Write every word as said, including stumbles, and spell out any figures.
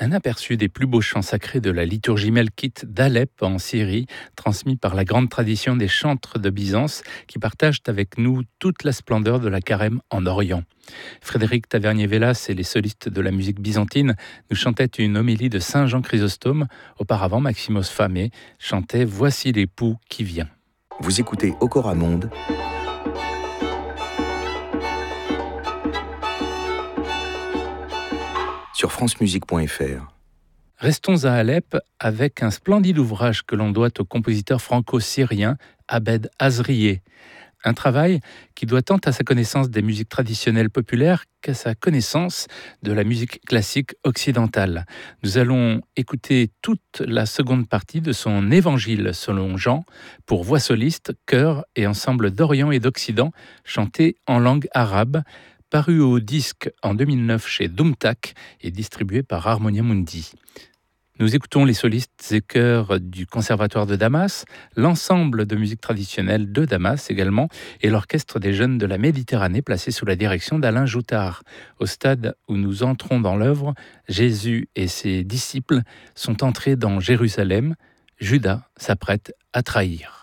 Un aperçu des plus beaux chants sacrés de la liturgie melkite d'Alep en Syrie, transmis par la grande tradition des chantres de Byzance qui partagent avec nous toute la splendeur de la carême en Orient. Frédéric Tavernier-Vélas et les solistes de la musique byzantine nous chantaient une homélie de Saint Jean Chrysostome. Auparavant, Maximos Phamé chantait « Voici l'époux qui vient ». Vous écoutez Okoramonde sur francemusique point f r. Restons à Alep avec un splendide ouvrage que l'on doit au compositeur franco-syrien Abed Azrieh. Un travail qui doit tant à sa connaissance des musiques traditionnelles populaires qu'à sa connaissance de la musique classique occidentale. Nous allons écouter toute la seconde partie de son Évangile selon Jean pour voix soliste, chœur et ensemble d'Orient et d'Occident chanté en langue arabe, paru au disque en deux mille neuf chez Doumtak et distribué par Harmonia Mundi. Nous écoutons les solistes et chœurs du Conservatoire de Damas, l'ensemble de musique traditionnelle de Damas également, et l'orchestre des jeunes de la Méditerranée placé sous la direction d'Alain Joutard. Au stade où nous entrons dans l'œuvre, Jésus et ses disciples sont entrés dans Jérusalem. Judas s'apprête à trahir.